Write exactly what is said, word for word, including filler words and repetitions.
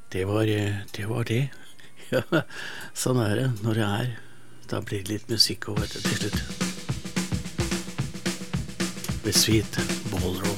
Det var det. Var det. Ja, sånn er det når det er. Da blir det litt musikk over til slutt. The Sweet Ballroom.